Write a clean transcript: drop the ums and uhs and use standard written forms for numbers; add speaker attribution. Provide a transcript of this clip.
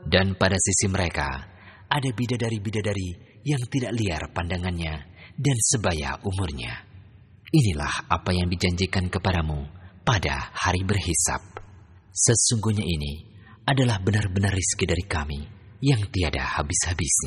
Speaker 1: Dan pada sisi mereka ada bidadari-bidadari yang tidak liar pandangannya dan sebaya umurnya. Inilah apa yang dijanjikan kepadamu pada hari berhisab. Sesungguhnya ini adalah benar-benar rizki dari kami yang tiada habis-habisnya.